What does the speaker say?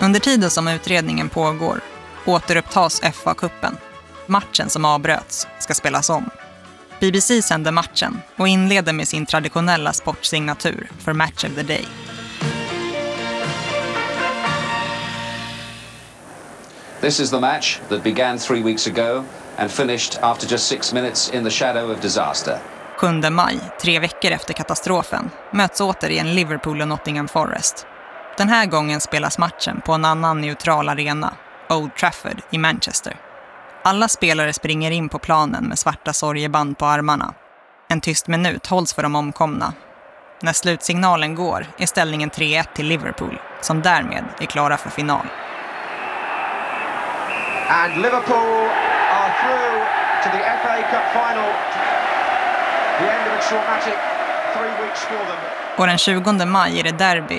Under tiden som utredningen pågår återupptas FA-cupen. Matchen som avbröts ska spelas om. BBC sänder matchen och inleder med sin traditionella sportsignatur för Match of the Day. This is the match that began 3 weeks ago and finished after just 6 minutes in the shadow of disaster. 7 maj, 3 veckor efter katastrofen, möts återigen Liverpool och Nottingham Forest. Den här gången spelas matchen på en annan neutral arena, Old Trafford i Manchester. Alla spelare springer in på planen med svarta sorgeband på armarna. En tyst minut hålls för de omkomna. När slutsignalen går är ställningen 3-1 till Liverpool, som därmed är klara för final. And Liverpool are through to the FA Cup final. The end of a traumatic 3 weeks for them. Och den 20 maj är det derby